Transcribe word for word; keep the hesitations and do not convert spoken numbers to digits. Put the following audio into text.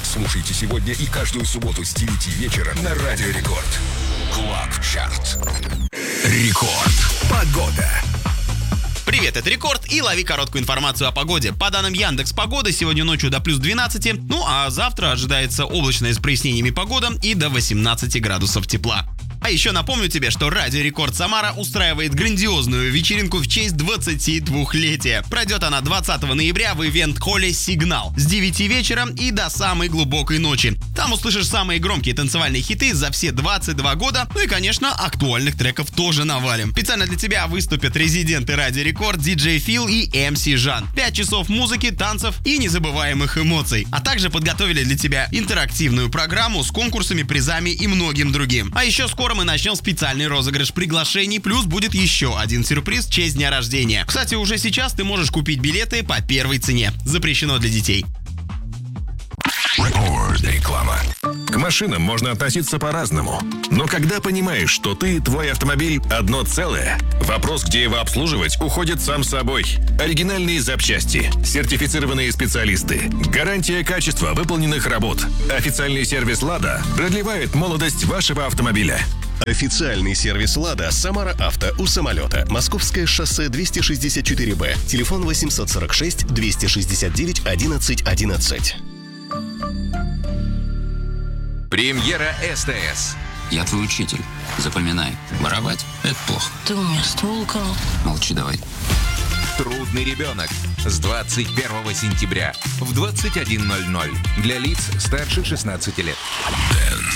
Слушайте сегодня и каждую субботу с девяти вечера на Радио Рекорд. Клаб Чарт. Рекорд. Погода. Привет, это Рекорд, и лови короткую информацию о погоде. По данным Яндекс.Погоды, сегодня ночью до плюс двенадцати, ну а завтра ожидается облачная с прояснениями погода и до восемнадцати градусов тепла. А еще напомню тебе, что Радио Рекорд Самара устраивает грандиозную вечеринку в честь двадцатидвухлетия. Пройдет она двадцатого ноября в ивент-холле «Сигнал» с девяти вечера и до самой глубокой ночи. Там услышишь самые громкие танцевальные хиты за все двадцать два года, ну и, конечно, актуальных треков тоже навалим. Специально для тебя выступят резиденты Радио Рекорд, диджей Фил и эм си Жан. Пять часов музыки, танцев и незабываемых эмоций. А также подготовили для тебя интерактивную программу с конкурсами, призами и многим другим. А еще скоро мы начнем специальный розыгрыш приглашений, плюс будет еще один сюрприз в честь дня рождения. Кстати, уже сейчас ты можешь купить билеты по первой цене. Запрещено для детей. Реклама. К машинам можно относиться по-разному. Но когда понимаешь, что ты и твой автомобиль одно целое, вопрос, где его обслуживать, уходит сам собой. Оригинальные запчасти, сертифицированные специалисты, гарантия качества выполненных работ. Официальный сервис «Лада» продлевает молодость вашего автомобиля. Официальный сервис «Лада» Самара Авто у самолета. Московское шоссе двести шестьдесят четыре Б. Телефон восемь сорок шесть двести шестьдесят девять одиннадцать одиннадцать. Премьера СТС. Я твой учитель. Запоминай. Воровать – это плохо. Ты у меня ствол украл. Молчи давай. Трудный ребенок. С двадцать первого сентября в двадцать один ноль ноль. Для лиц старше шестнадцати лет. Дэнс